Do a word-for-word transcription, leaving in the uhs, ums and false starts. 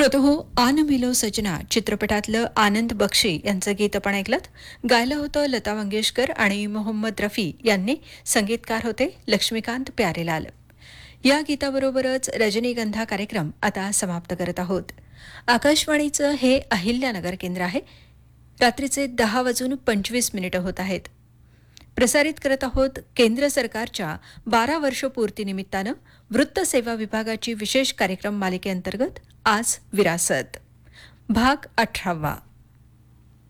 श्रोतहो आन मिलो सजना चित्रपटातलं आनंद बक्षी यांचं गीत आपण ऐकलत. गायलं होतं लता मंगेशकर आणि मोहम्मद रफी यांनी. संगीतकार होते लक्ष्मीकांत प्यारेलाल. या गीताबरोबरच रजनीगंधा कार्यक्रम आता समाप्त करत आहोत. आकाशवाणीचं हे अहिल्यानगर केंद्र आहे. रात्रीचे दहा वाजून पंचवीस मिनिटं होत आहेत. प्रसारित करत आहोत केंद्र सरकारच्या बारा वर्ष पूर्तीनिमित्तानं वृत्त सेवा विभागाची विशेष कार्यक्रम मालिकेअंतर्गत आज विरासत भाग अठरावा.